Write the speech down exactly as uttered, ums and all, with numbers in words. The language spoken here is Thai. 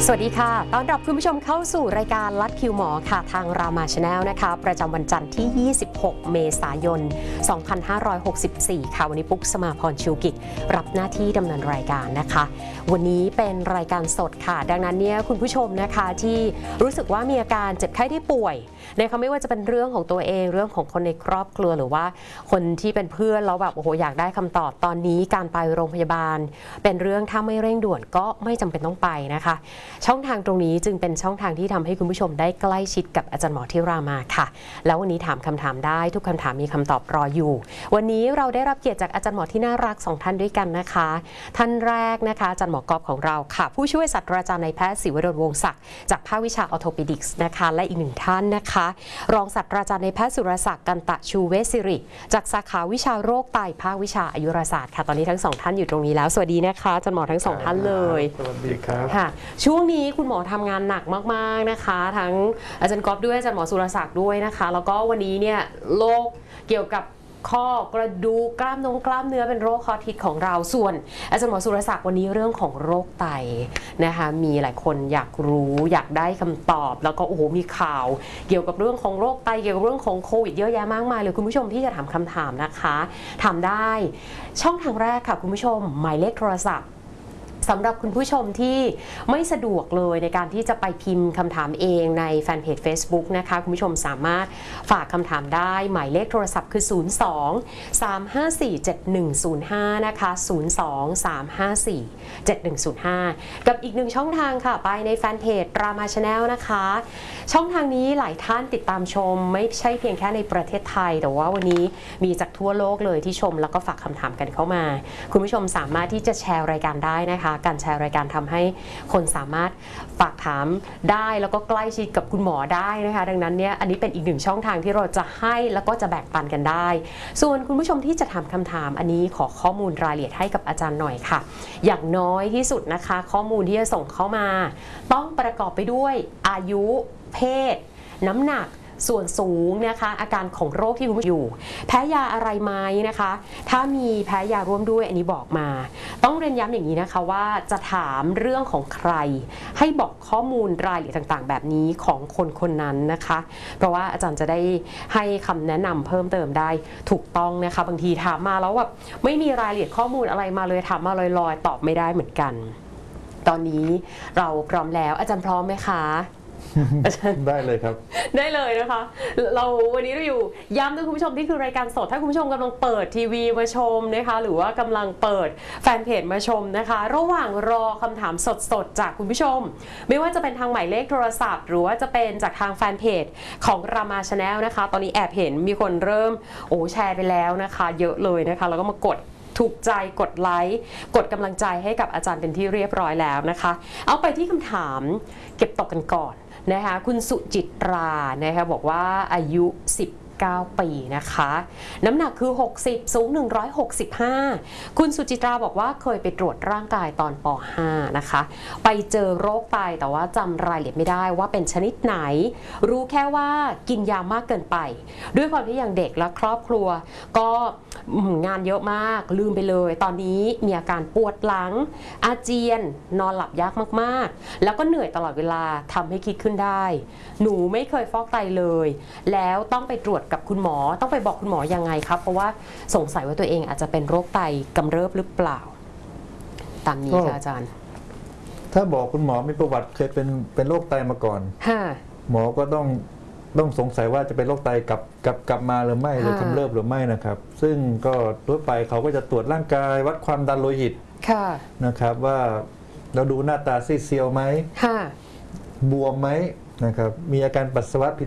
สวัสดีค่ะต้อนรับคุณผู้ชมเข้าสู่รายการลัดคิวหมอค่ะทางรามาชาแนลนะคะประจำวันจันทร์ที่ยี่สิบหกเมษายนสองพันห้าร้อยหกสิบสี่ค่ะวันนี้ปุ๊กสมาพรชิวกิจรับหน้าที่ดำเนินรายการนะคะวันนี้เป็นรายการสดค่ะดังนั้นเนี่ยคุณผู้ชมนะคะที่รู้สึกว่ามีอาการเจ็บไข้ได้ป่วยนะคะไม่ว่าจะเป็นเรื่องของตัวเองเรื่องของคนในครอบครัวหรือว่าคนที่เป็นเพื่อนแล้วแบบโอ้โหอยากได้คำตอบตอนนี้การไปโรงพยาบาลเป็นเรื่องถ้าไม่เร่งด่วนก็ไม่จำเป็นต้องไปนะคะช่องทางตรงนี้จึงเป็นช่องทางที่ทำให้คุณผู้ชมได้ใกล้ชิดกับอาจารย์หมอที่รามาค่ะแล้ววันนี้ถามคำถามได้ทุกคำถามมีคำตอบรออยู่วันนี้เราได้รับเกียรติจากอาจารย์หมอที่น่ารักสองท่านด้วยกันนะคะท่านแรกนะคะอาจารย์หมอกอบของเราค่ะผู้ช่วยศาสตราจารย์นายแพทย์ศิวดลวงศ์ศักดิ์จากภาควิชาออร์โทปิดิกส์นะคะและอีกหนึ่งท่านนะคะรองศาสตราจารย์นายแพทย์สุรศักดิ์กันตะชูเวชศิริจากสาขาวิชาโรคไตภาควิชาอายุรศาสตร์ค่ะตอนนี้ทั้งสองท่านอยู่ตรงนี้แล้วสวัสดีนะคะอาจารย์หมอทั้งสองท่านเลยสวัสดีครับค่ะช่วงนี้คุณหมอทำงานหนักมากๆนะคะทั้งอาจารย์ก๊อฟด้วยอาจารย์หมอสุรศักดิ์ด้วยนะคะแล้วก็วันนี้เนี่ยโรคเกี่ยวกับข้อกระดูกกล้ามนงกล้ามเนื้อเป็นโรคคอทิศของเราส่วนอาจารย์หมอสุรศักดิ์วันนี้เรื่องของโรคไตนะคะมีหลายคนอยากรู้อยากได้คำตอบแล้วก็โอ้โหมีข่าวเกี่ยวกับเรื่องของโรคไตเกี่ยวกับเรื่องของโควิดเยอะแยะมากมายเลยคุณผู้ชมที่จะถามคำถามนะคะถามได้ช่องทางแรกค่ะคุณผู้ชมหมายเลขโทรศัพท์สำหรับคุณผู้ชมที่ไม่สะดวกเลยในการที่จะไปพิมพ์คำถามเองในแฟนเพจ Facebook นะคะคุณผู้ชมสามารถฝากคำถามได้หมายเลขโทรศัพท์คือศูนย์ สอง สาม ห้า สี่ เจ็ด หนึ่ง ศูนย์ ห้านะคะศูนย์ สอง สาม ห้า สี่ เจ็ด หนึ่ง ศูนย์ ห้ากับอีกหนึ่งช่องทางค่ะไปในแฟนเพจรามาชาแนลนะคะช่องทางนี้หลายท่านติดตามชมไม่ใช่เพียงแค่ในประเทศไทยแต่ว่าวันนี้มีจากทั่วโลกเลยที่ชมแล้วก็ฝากคำถามกันเข้ามาคุณผู้ชมสามารถที่จะแชร์รายการได้นะคะการแชร์รายการทำให้คนสามารถฝากถามได้แล้วก็ใกล้ชิดกับคุณหมอได้นะคะดังนั้นเนี่ยอันนี้เป็นอีกหนึ่งช่องทางที่เราจะให้แล้วก็จะแบ่งปันกันได้ส่วนคุณผู้ชมที่จะถามคำถามอันนี้ขอข้อมูลรายละเอียดให้กับอาจารย์หน่อยค่ะอย่างน้อยที่สุดนะคะข้อมูลที่จะส่งเข้ามาต้องประกอบไปด้วยอายุเพศน้ำหนักส่วนสูงนะคะอาการของโรคที่คุณผู้ชมอยู่แพ้ยาอะไรไหมนะคะถ้ามีแพ้ยาร่วมด้วยอันนี้บอกมาต้องเรียนย้ำอย่างนี้นะคะว่าจะถามเรื่องของใครให้บอกข้อมูลรายละเอียดต่างๆแบบนี้ของคนคนนั้นนะคะเพราะว่าอาจารย์จะได้ให้คำแนะนำเพิ่มเติมได้ถูกต้องนะคะบางทีถามมาแล้วแบบไม่มีรายละเอียดข้อมูลอะไรมาเลยถามมาลอยๆตอบไม่ได้เหมือนกันตอนนี้เราพร้อมแล้วอาจารย์พร้อมไหมคะได้เลยครับได้เลยนะคะเราวันนี้เราอยู่ย้ำด้วยคุณผู้ชมที่คือรายการสดถ้าคุณผู้ชมกำลังเปิดทีวีมาชมนะคะหรือว่ากำลังเปิดแฟนเพจมาชมนะคะระหว่างรอคำถามสดๆจากคุณผู้ชมไม่ว่าจะเป็นทางหมายเลขโทรศัพท์หรือว่าจะเป็นจากทางแฟนเพจของรามาชาแนลนะคะตอนนี้แอบเห็นมีคนเริ่มโอ้แชร์ไปแล้วนะคะเยอะเลยนะคะแล้วก็มากดถูกใจกดไลค์กดกำลังใจให้กับอาจารย์เป็นที่เรียบร้อยแล้วนะคะเอาไปที่คำถามเก็บตกกันก่อนนะคะคุณสุจิตรานะคะบอกว่าอายุสิบเก้าปีนะคะน้ำหนักคือหกสิบสูงหนึ่งร้อยหกสิบห้าคุณสุจิตราบอกว่าเคยไปตรวจร่างกายตอนป ห้านะคะไปเจอโรคไตแต่ว่าจำรายละเอียดไม่ได้ว่าเป็นชนิดไหนรู้แค่ว่ากินยามากเกินไปด้วยความที่ยังเด็กและครอบครัวก็งานเยอะมากลืมไปเลยตอนนี้มีอาการปวดหลังอาเจียนนอนหลับยากมากๆแล้วก็เหนื่อยตลอดเวลาทำให้คิดขึ้นได้หนูไม่เคยฟอกไตเลยแล้วต้องไปตรวจกับคุณหมอต้องไปบอกคุณหมอยังไงครับเพราะว่าสงสัยว่าตัวเองอาจจะเป็นโรคไตกำเริบหรือเปล่าตามนี้ค่ะอาจารย์ถ้าบอกคุณหมอมีประวัติเคยเป็นเป็นโรคไตมาก่อนหมอก็ต้องต้องสงสัยว่าจะเป็นโรคไตกลับกลับกลับมาหรือไม่หรือกำเริบหรือไม่นะครับซึ่งก็ทั่วไปเขาก็จะตรวจร่างกายวัดความดันโลหิตนะครับว่าเราดูหน้าตาซีดเซียวไหมบวมไหมนะครับมีอาการปัสสาวะผิด